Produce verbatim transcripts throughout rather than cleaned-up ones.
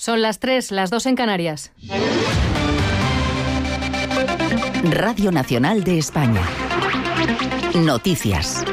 Son las tres, las dos en Canarias. Radio Nacional de España. Noticias.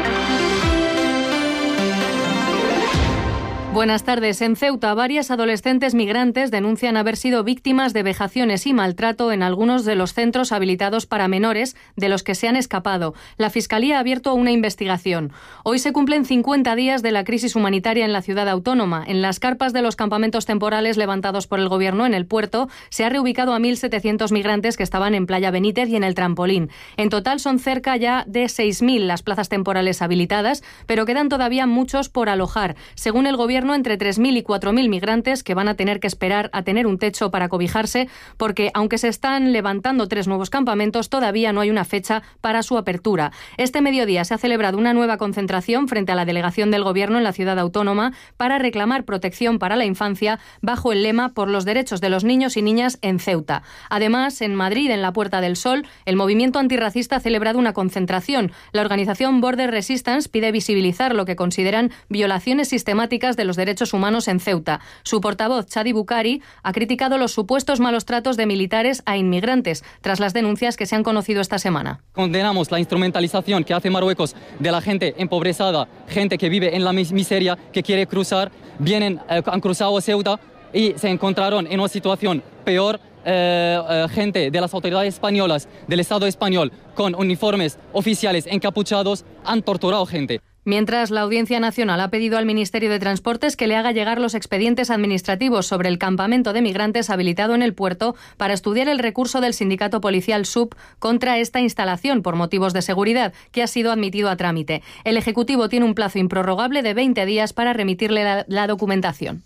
Buenas tardes. En Ceuta, varias adolescentes migrantes denuncian haber sido víctimas de vejaciones y maltrato en algunos de los centros habilitados para menores de los que se han escapado. La Fiscalía ha abierto una investigación. Hoy se cumplen cincuenta días de la crisis humanitaria en la ciudad autónoma. En las carpas de los campamentos temporales levantados por el Gobierno en el puerto se ha reubicado a mil setecientos migrantes que estaban en Playa Benítez y en el Trampolín. En total son cerca ya de seis mil las plazas temporales habilitadas, pero quedan todavía muchos por alojar. Según el Gobierno, entre tres mil y cuatro mil migrantes que van a tener que esperar a tener un techo para cobijarse, porque aunque se están levantando tres nuevos campamentos, todavía no hay una fecha para su apertura. Este mediodía se ha celebrado una nueva concentración frente a la delegación del Gobierno en la ciudad autónoma para reclamar protección para la infancia bajo el lema por los derechos de los niños y niñas en Ceuta. Además, en Madrid, en la Puerta del Sol, el movimiento antirracista ha celebrado una concentración. La organización Border Resistance pide visibilizar lo que consideran violaciones sistemáticas de los derechos humanos en Ceuta. Su portavoz, Chadi Bukhari, ha criticado los supuestos malos tratos de militares a inmigrantes, tras las denuncias que se han conocido esta semana. Condenamos la instrumentalización que hace Marruecos de la gente empobrecida, gente que vive en la miseria, que quiere cruzar, vienen, eh, han cruzado Ceuta y se encontraron en una situación peor. Eh, eh, gente de las autoridades españolas, del Estado español, con uniformes oficiales encapuchados, han torturado gente. Mientras, la Audiencia Nacional ha pedido al Ministerio de Transportes que le haga llegar los expedientes administrativos sobre el campamento de migrantes habilitado en el puerto para estudiar el recurso del sindicato policial S U B contra esta instalación por motivos de seguridad, que ha sido admitido a trámite. El Ejecutivo tiene un plazo improrrogable de veinte días para remitirle la, la documentación.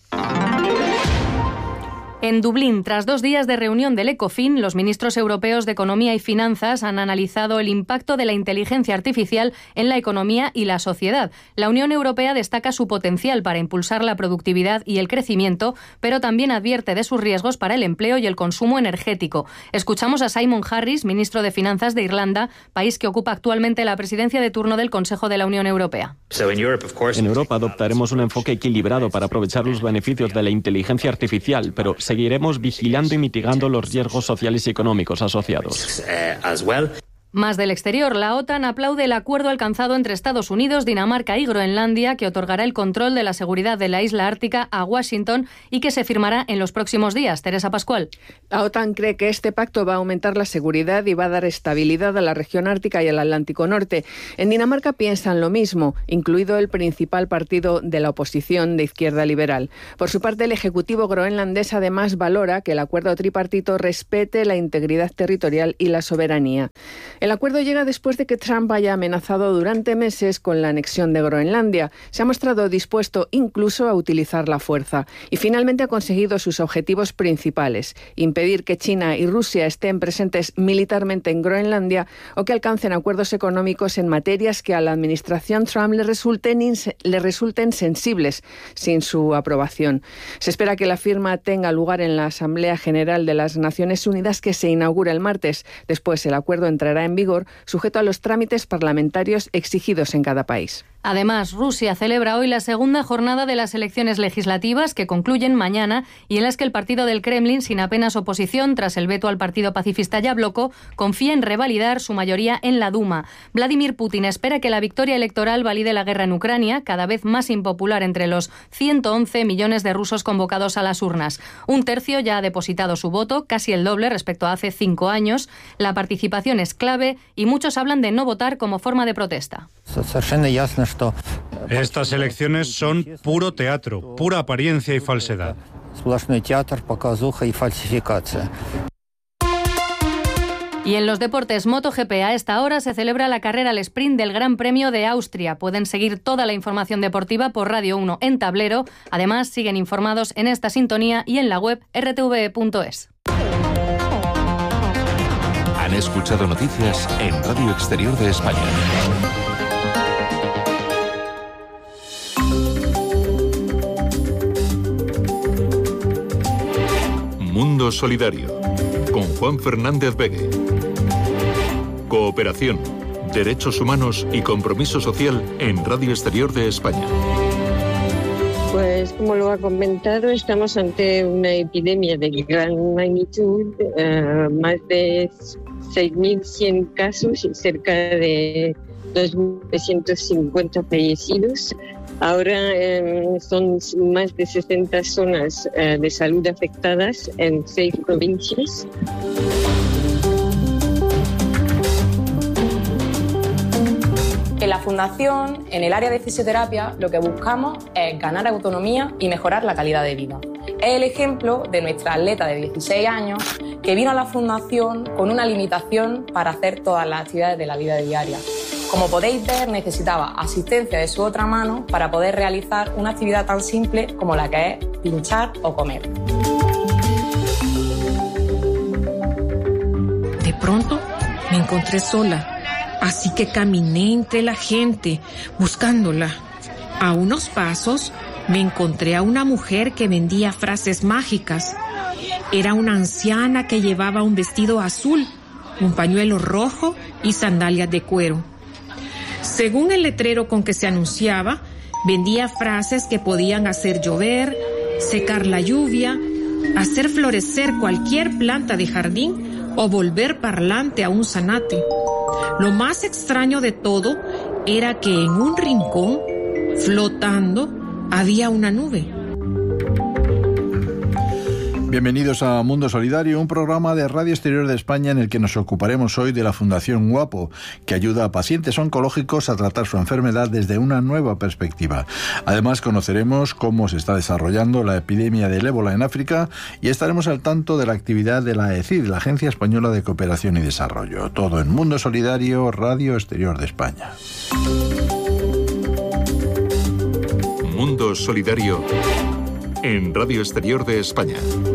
En Dublín, tras dos días de reunión del Ecofin, los ministros europeos de Economía y Finanzas han analizado el impacto de la inteligencia artificial en la economía y la sociedad. La Unión Europea destaca su potencial para impulsar la productividad y el crecimiento, pero también advierte de sus riesgos para el empleo y el consumo energético. Escuchamos a Simon Harris, ministro de Finanzas de Irlanda, país que ocupa actualmente la presidencia de turno del Consejo de la Unión Europea. En Europa adoptaremos un enfoque equilibrado para aprovechar los beneficios de la inteligencia artificial, pero seguiremos vigilando y mitigando los riesgos sociales y económicos asociados. Más del exterior, la OTAN aplaude el acuerdo alcanzado entre Estados Unidos, Dinamarca y Groenlandia, que otorgará el control de la seguridad de la isla ártica a Washington y que se firmará en los próximos días. Teresa Pascual. La OTAN cree que este pacto va a aumentar la seguridad y va a dar estabilidad a la región ártica y al Atlántico Norte. En Dinamarca piensan lo mismo, incluido el principal partido de la oposición de izquierda liberal. Por su parte, el Ejecutivo groenlandés además valora que el acuerdo tripartito respete la integridad territorial y la soberanía. El acuerdo llega después de que Trump haya amenazado durante meses con la anexión de Groenlandia. Se ha mostrado dispuesto incluso a utilizar la fuerza y finalmente ha conseguido sus objetivos principales: impedir que China y Rusia estén presentes militarmente en Groenlandia o que alcancen acuerdos económicos en materias que a la administración Trump le resulten, le resulten sensibles sin su aprobación. Se espera que la firma tenga lugar en la Asamblea General de las Naciones Unidas, que se inaugura el martes. Después el acuerdo entrará en vigor, sujeto a los trámites parlamentarios exigidos en cada país. Además, Rusia celebra hoy la segunda jornada de las elecciones legislativas, que concluyen mañana y en las que el partido del Kremlin, sin apenas oposición tras el veto al partido pacifista Yabloko, confía en revalidar su mayoría en la Duma. Vladimir Putin espera que la victoria electoral valide la guerra en Ucrania, cada vez más impopular entre los ciento once millones de rusos convocados a las urnas. Un tercio ya ha depositado su voto, casi el doble respecto a hace cinco años. La participación es clave y muchos hablan de no votar como forma de protesta. Estas elecciones son puro teatro, pura apariencia y falsedad. Y en los deportes MotoGP, a esta hora se celebra la carrera al sprint del Gran Premio de Austria. Pueden seguir toda la información deportiva por Radio uno en tablero. Además, siguen informados en esta sintonía y en la web erre te ve punto es. Han escuchado noticias en Radio Exterior de España. Mundo Solidario, con Juan Fernández Begue. Cooperación, derechos humanos y compromiso social en Radio Exterior de España. Pues como lo ha comentado, estamos ante una epidemia de gran magnitud, uh, más de seis mil cien casos y cerca de dos mil trescientos cincuenta fallecidos. Ahora eh, son más de sesenta zonas eh, de salud afectadas en seis provincias. En la Fundación, en el área de fisioterapia, lo que buscamos es ganar autonomía y mejorar la calidad de vida. Es el ejemplo de nuestra atleta de dieciséis años que vino a la Fundación con una limitación para hacer todas las actividades de la vida diaria. Como podéis ver, necesitaba asistencia de su otra mano para poder realizar una actividad tan simple como la que es pinchar o comer. De pronto me encontré sola. Así que caminé entre la gente, buscándola. A unos pasos me encontré a una mujer que vendía frases mágicas. Era una anciana que llevaba un vestido azul, un pañuelo rojo y sandalias de cuero. Según el letrero con que se anunciaba, vendía frases que podían hacer llover, secar la lluvia, hacer florecer cualquier planta de jardín o volver parlante a un zanate. Lo más extraño de todo era que en un rincón, flotando, había una nube. Bienvenidos a Mundo Solidario, un programa de Radio Exterior de España en el que nos ocuparemos hoy de la Fundación Guapo, que ayuda a pacientes oncológicos a tratar su enfermedad desde una nueva perspectiva. Además, conoceremos cómo se está desarrollando la epidemia del ébola en África y estaremos al tanto de la actividad de la E C I D, la Agencia Española de Cooperación y Desarrollo. Todo en Mundo Solidario, Radio Exterior de España. Mundo Solidario en Radio Exterior de España.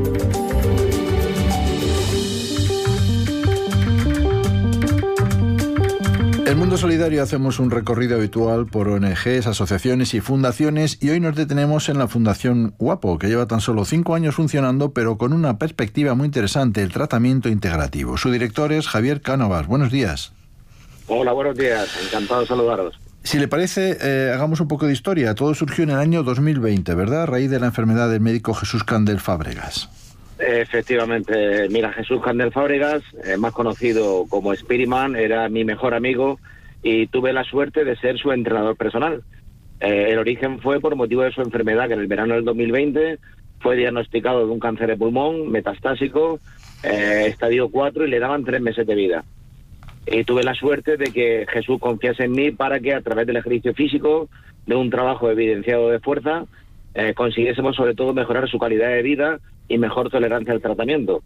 En Mundo Solidario hacemos un recorrido habitual por O N Ges, asociaciones y fundaciones, y hoy nos detenemos en la Fundación Guapo, que lleva tan solo cinco años funcionando, pero con una perspectiva muy interesante, el tratamiento integrativo. Su director es Javier Cánovas. Buenos días. Hola, buenos días. Encantado de saludaros. Si le parece, eh, hagamos un poco de historia. Todo surgió en el año dos mil veinte, ¿verdad? A raíz de la enfermedad del médico Jesús Candel Fábregas. Efectivamente. Mira, Jesús Candel Fábregas, eh, más conocido como Spiderman, era mi mejor amigo y tuve la suerte de ser su entrenador personal. Eh, el origen fue por motivo de su enfermedad, que en el verano del dos mil veinte fue diagnosticado de un cáncer de pulmón metastásico, eh, estadio cuatro, y le daban tres meses de vida. Y tuve la suerte de que Jesús confiase en mí para que a través del ejercicio físico, de un trabajo evidenciado de fuerza, eh, consiguiésemos sobre todo mejorar su calidad de vida y mejor tolerancia al tratamiento.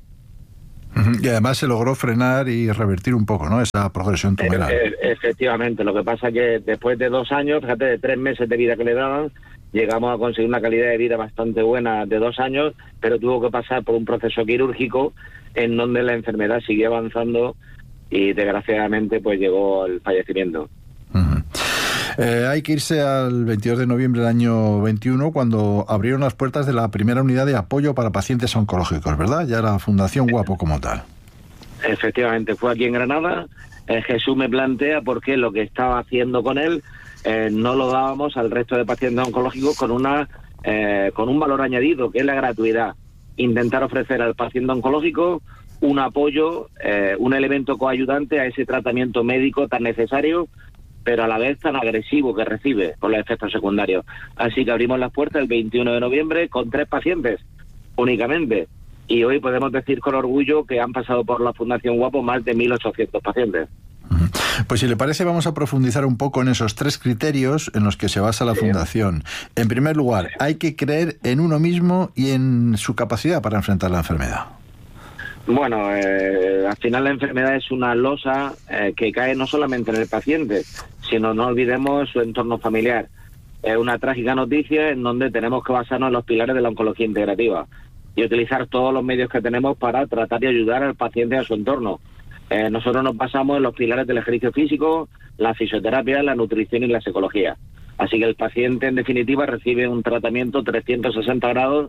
Y además se logró frenar y revertir un poco, ¿no?, esa progresión tumoral. E- e- efectivamente, lo que pasa es que después de dos años, fíjate, de tres meses de vida que le daban, llegamos a conseguir una calidad de vida bastante buena de dos años, pero tuvo que pasar por un proceso quirúrgico en donde la enfermedad siguió avanzando y desgraciadamente pues llegó el fallecimiento. Uh-huh. Eh, hay que irse al veintidós de noviembre del año veintiuno, cuando abrieron las puertas de la primera unidad de apoyo para pacientes oncológicos, ¿verdad? Ya la Fundación Guapo como tal. Efectivamente, fue aquí en Granada. Eh, Jesús me plantea por qué lo que estaba haciendo con él eh, no lo dábamos al resto de pacientes oncológicos con una eh, con un valor añadido, que es la gratuidad. Intentar ofrecer al paciente oncológico un apoyo, eh, un elemento coayudante a ese tratamiento médico tan necesario, pero a la vez tan agresivo que recibe por los efectos secundarios. Así que abrimos las puertas el veintiuno de noviembre con tres pacientes únicamente. Y hoy podemos decir con orgullo que han pasado por la Fundación Guapo más de mil ochocientos pacientes. Pues si le parece, vamos a profundizar un poco en esos tres criterios en los que se basa la sí. Fundación. En primer lugar, hay que creer en uno mismo y en su capacidad para enfrentar la enfermedad. Bueno, eh, al final la enfermedad es una losa eh, que cae no solamente en el paciente, sino no olvidemos su entorno familiar. Es una trágica noticia en donde tenemos que basarnos en los pilares de la oncología integrativa y utilizar todos los medios que tenemos para tratar de ayudar al paciente y a su entorno. Eh, nosotros nos basamos en los pilares del ejercicio físico, la fisioterapia, la nutrición y la psicología. Así que el paciente, en definitiva, recibe un tratamiento trescientos sesenta grados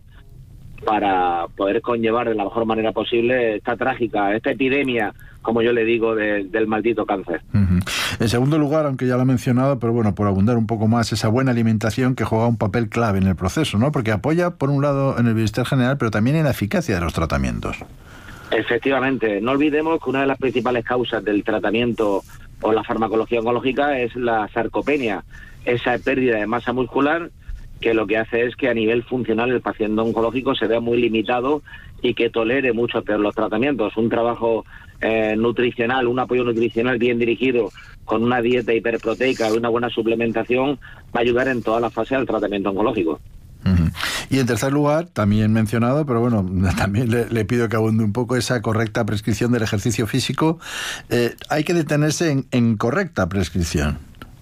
para poder conllevar de la mejor manera posible esta trágica, esta epidemia, como yo le digo, de, del maldito cáncer. Uh-huh. En segundo lugar, aunque ya lo he mencionado, pero bueno, por abundar un poco más, esa buena alimentación que juega un papel clave en el proceso, ¿no? Porque apoya, por un lado, en el bienestar general, pero también en la eficacia de los tratamientos. Efectivamente. No olvidemos que una de las principales causas del tratamiento o la farmacología oncológica es la sarcopenia, esa pérdida de masa muscular que lo que hace es que a nivel funcional el paciente oncológico se vea muy limitado y que tolere mucho peor los tratamientos. Un trabajo eh, nutricional, un apoyo nutricional bien dirigido con una dieta hiperproteica y una buena suplementación va a ayudar en toda la fase del tratamiento oncológico. Uh-huh. Y en tercer lugar, también mencionado, pero bueno, también le, le pido que abunde un poco esa correcta prescripción del ejercicio físico. Eh, hay que detenerse en, en correcta prescripción.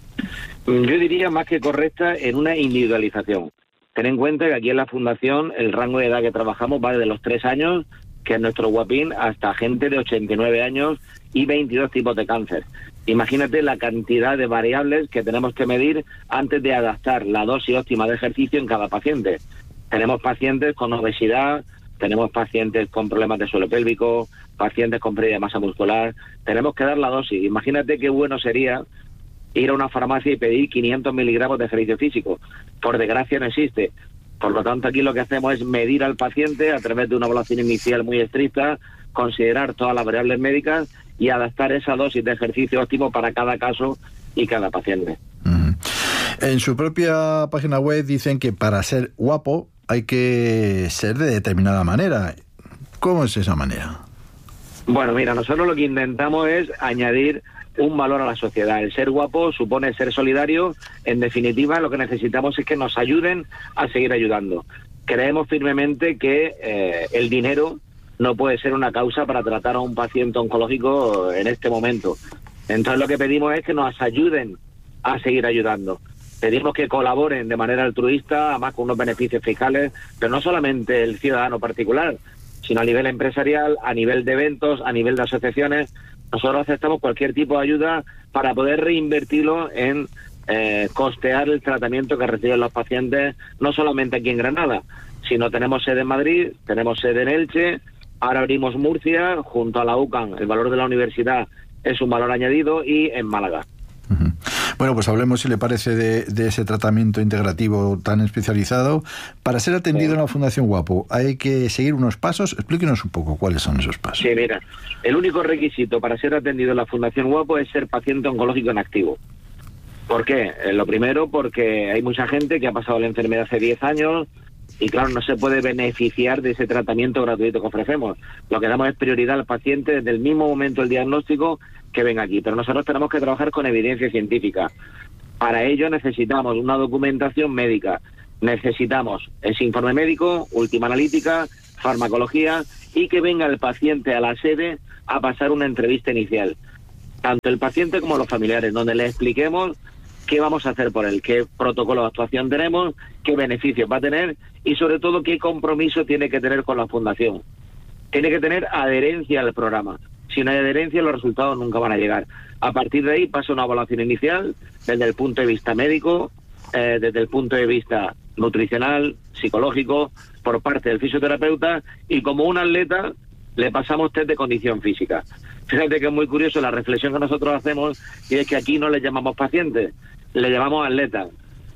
Yo diría más que correcta en una individualización. Ten en cuenta que aquí en la Fundación el rango de edad que trabajamos va desde los tres años, que es nuestro guapín, hasta gente de ochenta y nueve años y veintidós tipos de cáncer. Imagínate la cantidad de variables que tenemos que medir antes de adaptar la dosis óptima de ejercicio en cada paciente. Tenemos pacientes con obesidad, tenemos pacientes con problemas de suelo pélvico, pacientes con pérdida de masa muscular. Tenemos que dar la dosis. Imagínate qué bueno sería ir a una farmacia y pedir quinientos miligramos de ejercicio físico. Por desgracia no existe. Por lo tanto, aquí lo que hacemos es medir al paciente a través de una evaluación inicial muy estricta, considerar todas las variables médicas y adaptar esa dosis de ejercicio óptimo para cada caso y cada paciente. Uh-huh. En su propia página web dicen que para ser guapo hay que ser de determinada manera. ¿Cómo es esa manera? Bueno, mira, nosotros lo que intentamos es añadir un valor a la sociedad. El ser guapo supone ser solidario. En definitiva, lo que necesitamos es que nos ayuden a seguir ayudando. Creemos firmemente que eh, el dinero no puede ser una causa para tratar a un paciente oncológico en este momento. Entonces lo que pedimos es que nos ayuden a seguir ayudando. Pedimos que colaboren de manera altruista, además con unos beneficios fiscales, pero no solamente el ciudadano particular, sino a nivel empresarial, a nivel de eventos, a nivel de asociaciones. Nosotros aceptamos cualquier tipo de ayuda para poder reinvertirlo en eh, costear el tratamiento que reciben los pacientes, no solamente aquí en Granada, sino tenemos sede en Madrid, tenemos sede en Elche, ahora abrimos Murcia, junto a la U C A M, el valor de la universidad es un valor añadido, y en Málaga. Uh-huh. Bueno, pues hablemos, si le parece, de, de ese tratamiento integrativo tan especializado. Para ser atendido sí. en la Fundación Guapo, ¿hay que seguir unos pasos? Explíquenos un poco cuáles son esos pasos. Sí, mira, el único requisito para ser atendido en la Fundación Guapo es ser paciente oncológico en activo. ¿Por qué? Eh, lo primero, porque hay mucha gente que ha pasado la enfermedad hace diez años y, claro, no se puede beneficiar de ese tratamiento gratuito que ofrecemos. Lo que damos es prioridad al paciente desde el mismo momento del diagnóstico que venga aquí. Pero nosotros tenemos que trabajar con evidencia científica. Para ello necesitamos una documentación médica. Necesitamos ese informe médico, última analítica, farmacología, y que venga el paciente a la sede a pasar una entrevista inicial. Tanto el paciente como los familiares, donde le expliquemos qué vamos a hacer por él, qué protocolo de actuación tenemos, qué beneficios va a tener y, sobre todo, qué compromiso tiene que tener con la Fundación. Tiene que tener adherencia al programa. Si no hay adherencia, los resultados nunca van a llegar. A partir de ahí pasa una evaluación inicial desde el punto de vista médico, eh, desde el punto de vista nutricional, psicológico, por parte del fisioterapeuta, y como un atleta le pasamos test de condición física. Fíjate que es muy curioso la reflexión que nosotros hacemos, y es que aquí no le llamamos pacientes, le llamamos atletas,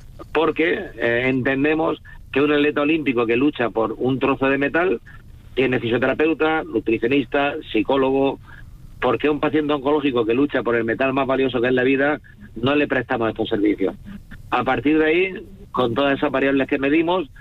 porque eh, entendemos que un atleta olímpico que lucha por un trozo de metal tiene fisioterapeuta, nutricionista, psicólogo. Porque un paciente oncológico que lucha por el metal más valioso que es la vida, no le prestamos estos servicios. A partir de ahí, con todas esas variables que medimos,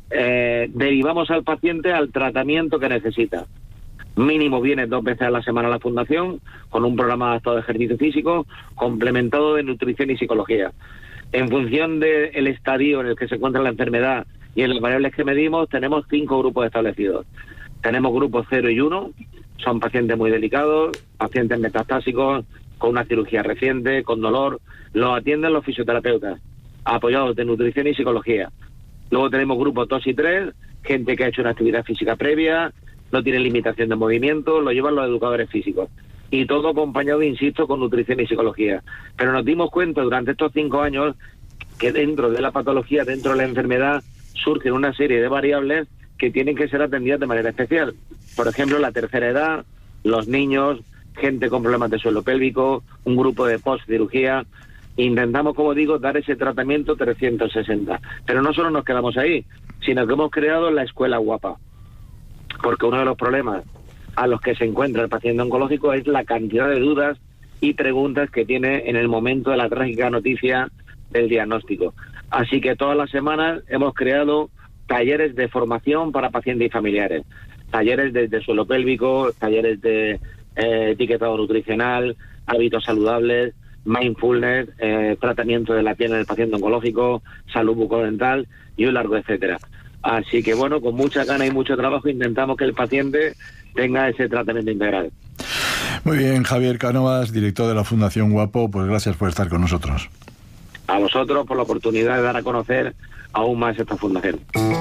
eh, derivamos al paciente al tratamiento que necesita. Mínimo viene dos veces a la semana a la Fundación, con un programa adaptado de ejercicio físico, complementado de nutrición y psicología. En función del estadio en el que se encuentra la enfermedad y en las variables que medimos, tenemos cinco grupos establecidos. Tenemos grupos cero y uno, son pacientes muy delicados, pacientes metastásicos, con una cirugía reciente, con dolor. Los atienden los fisioterapeutas, apoyados de nutrición y psicología. Luego tenemos grupos dos y tres, gente que ha hecho una actividad física previa, no tiene limitación de movimiento, lo llevan los educadores físicos. Y todo acompañado, insisto, con nutrición y psicología. Pero nos dimos cuenta durante estos cinco años que dentro de la patología, dentro de la enfermedad, surgen una serie de variables que tienen que ser atendidas de manera especial. Por ejemplo, la tercera edad, los niños, gente con problemas de suelo pélvico, un grupo de post-cirugía. Intentamos, como digo, dar ese tratamiento trescientos sesenta. Pero no solo nos quedamos ahí, sino que hemos creado la Escuela Guapa. Porque uno de los problemas a los que se encuentra el paciente oncológico es la cantidad de dudas y preguntas que tiene en el momento de la trágica noticia del diagnóstico. Así que todas las semanas hemos creado talleres de formación para pacientes y familiares. Talleres de suelo pélvico, talleres de eh, etiquetado nutricional, hábitos saludables, mindfulness, eh, tratamiento de la piel en el paciente oncológico, salud bucodental y un largo etcétera. Así que bueno, con mucha gana y mucho trabajo intentamos que el paciente tenga ese tratamiento integral. Muy bien, Javier Cánovas, director de la Fundación Guapo, pues gracias por estar con nosotros. A vosotros por la oportunidad de dar a conocer aún más esta fundación.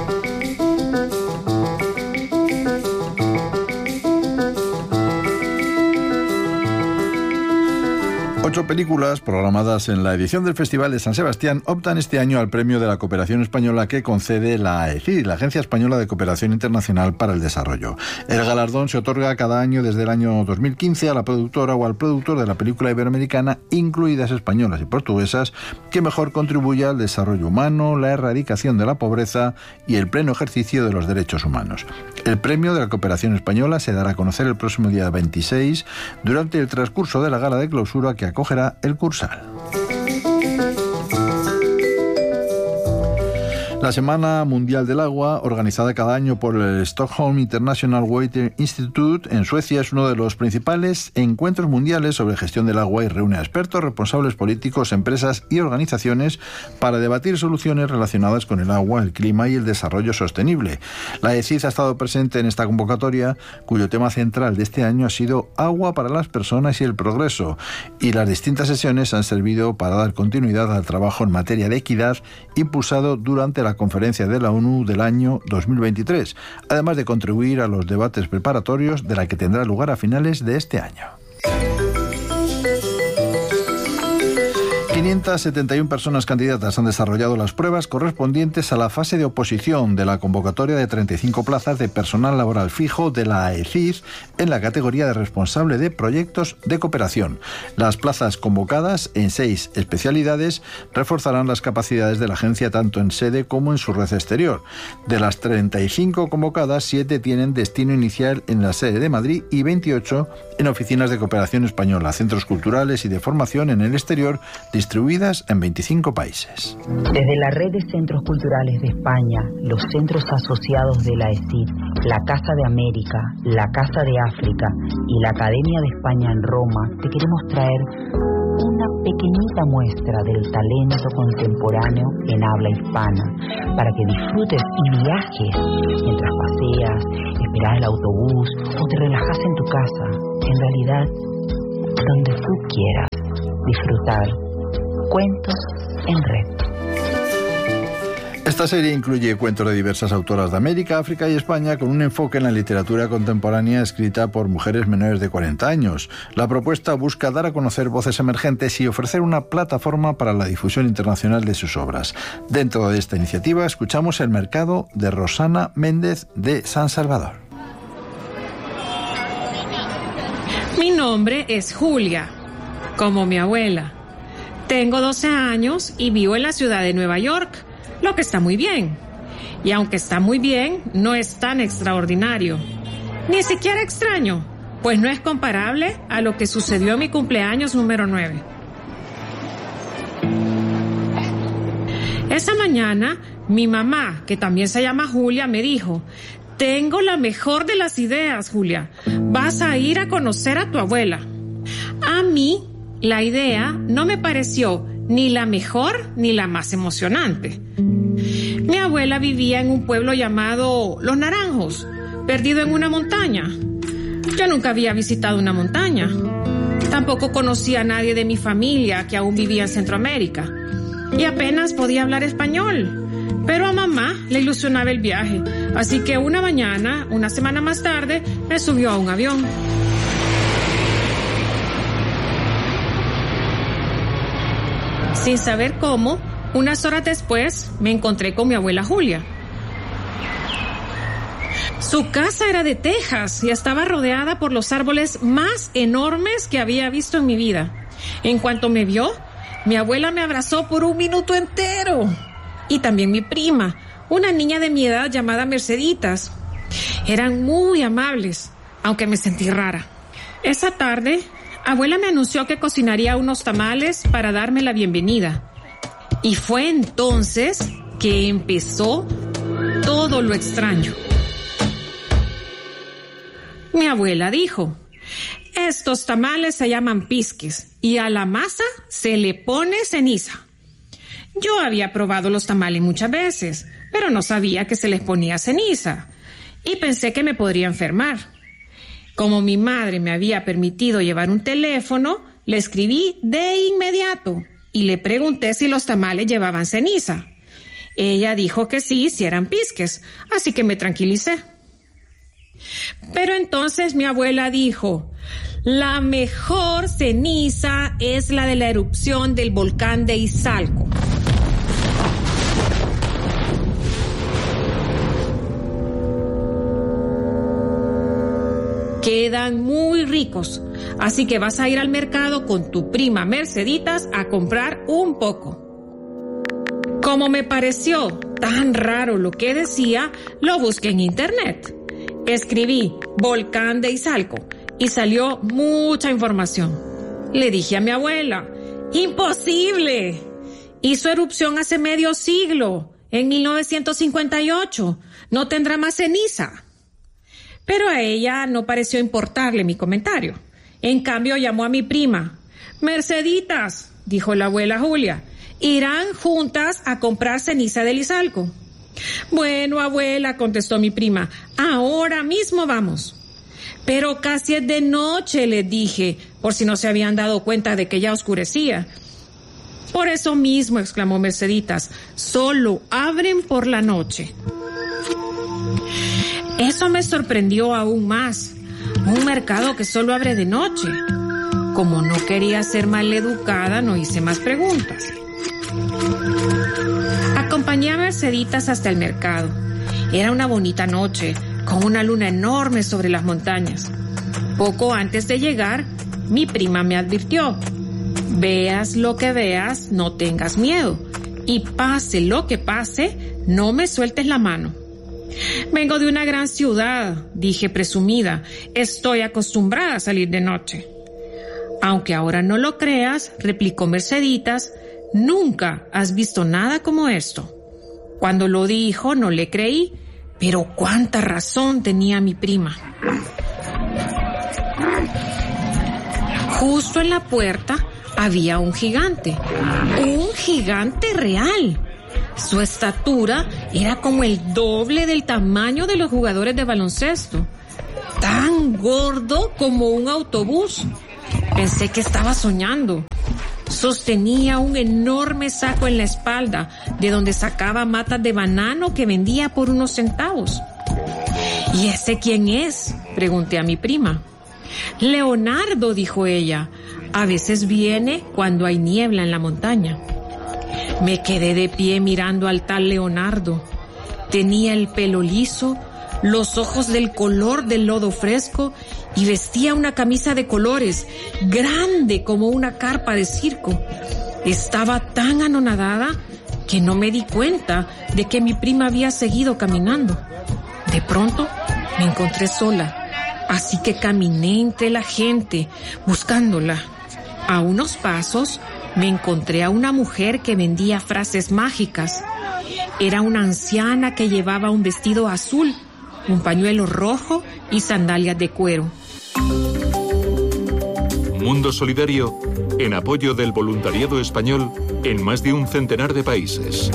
Ocho películas programadas en la edición del Festival de San Sebastián optan este año al premio de la cooperación española que concede la A E C I D, la Agencia Española de Cooperación Internacional para el Desarrollo. El galardón se otorga cada año desde el año dos mil quince a la productora o al productor de la película iberoamericana, incluidas españolas y portuguesas, que mejor contribuya al desarrollo humano, la erradicación de la pobreza y el pleno ejercicio de los derechos humanos. El premio de la cooperación española se dará a conocer el próximo día veintiséis durante el transcurso de la gala de clausura que acogerá el Cursal. La Semana Mundial del Agua, organizada cada año por el Stockholm International Water Institute en Suecia, es uno de los principales encuentros mundiales sobre gestión del agua y reúne a expertos, responsables políticos, empresas y organizaciones para debatir soluciones relacionadas con el agua, el clima y el desarrollo sostenible. La A E C I D ha estado presente en esta convocatoria, cuyo tema central de este año ha sido agua para las personas y el progreso, y las distintas sesiones han servido para dar continuidad al trabajo en materia de equidad impulsado durante la conferencia de la ONU del año dos mil veintitrés, además de contribuir a los debates preparatorios de la que tendrá lugar a finales de este año. quinientas setenta y una personas candidatas han desarrollado las pruebas correspondientes a la fase de oposición de la convocatoria de treinta y cinco plazas de personal laboral fijo de la A E C I D en la categoría de responsable de proyectos de cooperación. Las plazas convocadas en seis especialidades reforzarán las capacidades de la agencia tanto en sede como en su red exterior. De las treinta y cinco convocadas, siete tienen destino inicial en la sede de Madrid y veintiocho en oficinas de cooperación española, centros culturales y de formación en el exterior, distribuidas en veinticinco países. Desde la Red de Centros Culturales de España, los centros asociados de la A E C I D, la Casa de América, la Casa de África y la Academia de España en Roma, te queremos traer una pequeñita muestra del talento contemporáneo en habla hispana, para que disfrutes y viajes mientras paseas, esperas el autobús o te relajas en tu casa. En realidad, donde tú quieras disfrutar cuentos en red. Esta serie incluye cuentos de diversas autoras de América, África y España, con un enfoque en la literatura contemporánea escrita por mujeres menores de cuarenta años. La propuesta busca dar a conocer voces emergentes y ofrecer una plataforma para la difusión internacional de sus obras. Dentro de esta iniciativa escuchamos El Mercado de Rosana Méndez de San Salvador. Mi nombre es Julia, como mi abuela. Tengo doce años y vivo en la ciudad de Nueva York, lo que está muy bien. Y aunque está muy bien, no es tan extraordinario. Ni siquiera extraño, pues no es comparable a lo que sucedió en mi cumpleaños número nueve. Esa mañana, mi mamá, que también se llama Julia, me dijo: tengo la mejor de las ideas, Julia. Vas a ir a conocer a tu abuela. A mí, la idea no me pareció ni la mejor ni la más emocionante. Mi abuela vivía en un pueblo llamado Los Naranjos, perdido en una montaña. Yo nunca había visitado una montaña. Tampoco conocía a nadie de mi familia que aún vivía en Centroamérica. Y apenas podía hablar español. Pero a mamá le ilusionaba el viaje. Así que una mañana, una semana más tarde, me subió a un avión. Sin saber cómo, unas horas después me encontré con mi abuela Julia. Su casa era de tejas y estaba rodeada por los árboles más enormes que había visto en mi vida. En cuanto me vio, mi abuela me abrazó por un minuto entero. Y también mi prima, una niña de mi edad llamada Merceditas. Eran muy amables, aunque me sentí rara. Esa tarde, abuela me anunció que cocinaría unos tamales para darme la bienvenida. Y fue entonces que empezó todo lo extraño. Mi abuela dijo: estos tamales se llaman pisques y a la masa se le pone ceniza. Yo había probado los tamales muchas veces, pero no sabía que se les ponía ceniza y pensé que me podría enfermar. Como mi madre me había permitido llevar un teléfono, le escribí de inmediato y le pregunté si los tamales llevaban ceniza. Ella dijo que sí, si eran pisques, así que me tranquilicé. Pero entonces mi abuela dijo: la mejor ceniza es la de la erupción del volcán de Izalco. Quedan muy ricos, así que vas a ir al mercado con tu prima Merceditas a comprar un poco. Como me pareció tan raro lo que decía, lo busqué en internet. Escribí volcán de Izalco y salió mucha información. Le dije a mi abuela: ¡imposible! Hizo erupción hace medio siglo, en mil novecientos cincuenta y ocho. No tendrá más ceniza. Pero a ella no pareció importarle mi comentario. En cambio, llamó a mi prima. Merceditas, dijo la abuela Julia, irán juntas a comprar ceniza del Izalco. Bueno, abuela, contestó mi prima, ahora mismo vamos. Pero casi es de noche, les dije, por si no se habían dado cuenta de que ya oscurecía. Por eso mismo, exclamó Merceditas, solo abren por la noche. Eso me sorprendió aún más. Un mercado que solo abre de noche. Como no quería ser maleducada, no hice más preguntas. Acompañé a Merceditas hasta el mercado. Era una bonita noche, con una luna enorme sobre las montañas. Poco antes de llegar, mi prima me advirtió: veas lo que veas, no tengas miedo. Y pase lo que pase, no me sueltes la mano. Vengo de una gran ciudad, dije presumida. Estoy acostumbrada a salir de noche. Aunque ahora no lo creas, replicó Merceditas, nunca has visto nada como esto. Cuando lo dijo, no le creí, pero cuánta razón tenía mi prima. Justo en la puerta había un gigante, un gigante real. Su estatura era como el doble del tamaño de los jugadores de baloncesto. Tan gordo como un autobús. Pensé que estaba soñando. Sostenía un enorme saco en la espalda, de donde sacaba matas de banano que vendía por unos centavos. ¿Y ese quién es?, pregunté a mi prima. Leonardo, dijo ella. A veces viene cuando hay niebla en la montaña. Me quedé de pie mirando al tal Leonardo. Tenía el pelo liso, los ojos del color del lodo fresco y vestía una camisa de colores, grande como una carpa de circo. Estaba tan anonadada que no me di cuenta de que mi prima había seguido caminando. De pronto me encontré sola, así que caminé entre la gente buscándola. A unos pasos me encontré a una mujer que vendía frases mágicas. Era una anciana que llevaba un vestido azul, un pañuelo rojo y sandalias de cuero. Mundo Solidario, en apoyo del voluntariado español en más de un centenar de países.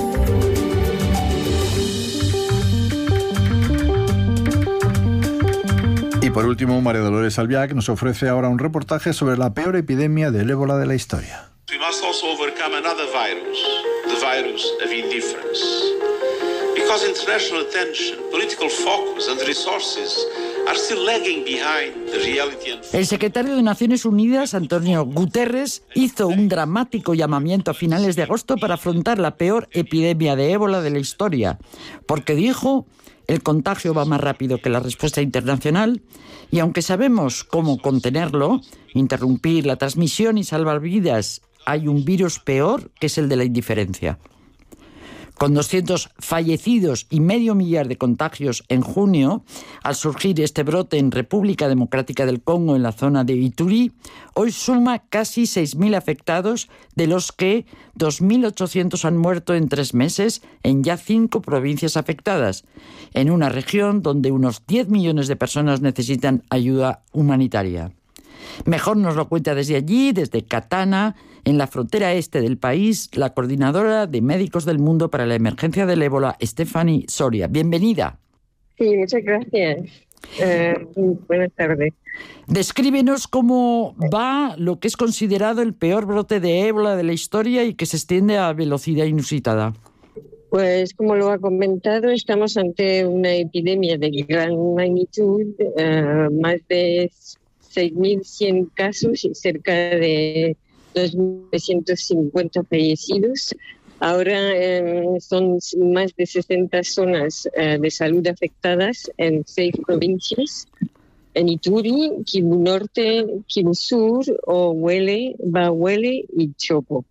Y por último, María Dolores Albiac nos ofrece ahora un reportaje sobre la peor epidemia del ébola de la historia. We must also overcome another virus, the virus of indifference. Because international attention, political focus and resources are still lagging behind the reality and... El secretario de Naciones Unidas, Antonio Guterres, hizo un dramático llamamiento a finales de agosto para afrontar la peor epidemia de ébola de la historia, porque dijo: el contagio va más rápido que la respuesta internacional y aunque sabemos cómo contenerlo, interrumpir la transmisión y salvar vidas, hay un virus peor que es el de la indiferencia. Con doscientos fallecidos y medio millar de contagios en junio, al surgir este brote en República Democrática del Congo, en la zona de Ituri, hoy suma casi seis mil afectados, de los que dos mil ochocientos han muerto en tres meses en ya cinco provincias afectadas, en una región donde unos diez millones de personas necesitan ayuda humanitaria. Mejor nos lo cuenta desde allí, desde Katana, en la frontera este del país, la coordinadora de Médicos del Mundo para la Emergencia del Ébola, Stephanie Soria. Bienvenida. Sí, muchas gracias. Uh, buenas tardes. Descríbenos cómo va lo que es considerado el peor brote de ébola de la historia y que se extiende a velocidad inusitada. Pues como lo ha comentado, estamos ante una epidemia de gran magnitud, uh, más de seis mil cien casos y cerca de dos mil novecientos cincuenta fallecidos. Ahora eh, son más de sesenta zonas eh, de salud afectadas en seis provincias: en Ituri, Kivu Norte, Kivu Sur, Ohuele, Bahuele y Chopo.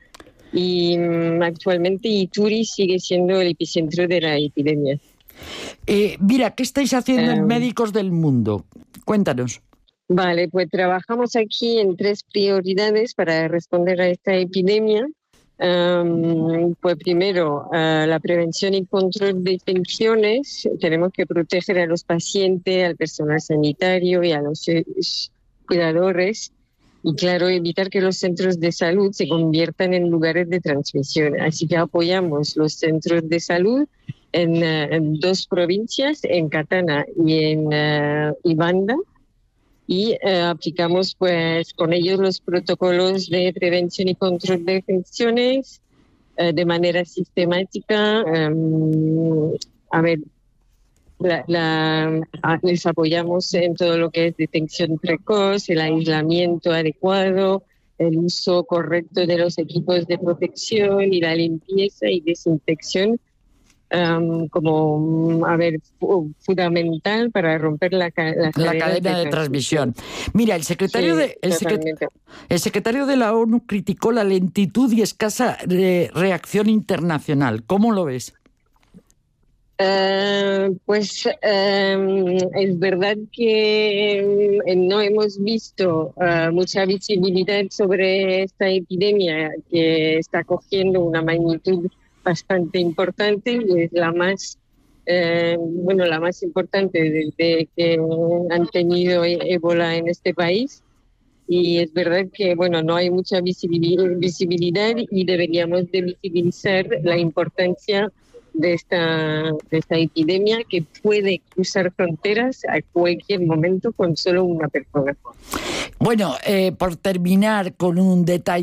Y um, actualmente Ituri sigue siendo el epicentro de la epidemia. Eh, mira, ¿qué estáis haciendo um, en Médicos del Mundo? Cuéntanos. Vale, pues trabajamos aquí en tres prioridades para responder a esta epidemia. Um, pues primero, uh, la prevención y control de infecciones. Tenemos que proteger a los pacientes, al personal sanitario y a los cuidadores. Y claro, evitar que los centros de salud se conviertan en lugares de transmisión. Así que apoyamos los centros de salud en, uh, en dos provincias, en Katana y en uh, Ibanda. Y eh, aplicamos pues con ellos los protocolos de prevención y control de infecciones eh, de manera sistemática. Um, a ver, la, la, les apoyamos en todo lo que es detección precoz, el aislamiento adecuado, el uso correcto de los equipos de protección y la limpieza y desinfección. Um, como, a ver, fu- fundamental para romper la, ca- la, la cadena de, de transmisión. Mira, el secretario, sí, de, el, secret- el secretario de la ONU criticó la lentitud y escasa re- reacción internacional. ¿Cómo lo ves? Uh, pues um, es verdad que um, no hemos visto uh, mucha visibilidad sobre esta epidemia que está cogiendo una magnitud bastante importante y es la más eh, bueno la más importante desde que han tenido ébola en este país, y es verdad que bueno no hay mucha visibilidad y deberíamos de visibilizar la importancia de esta de esta epidemia que puede cruzar fronteras a cualquier momento con solo una persona. Bueno, eh, por terminar con un detalle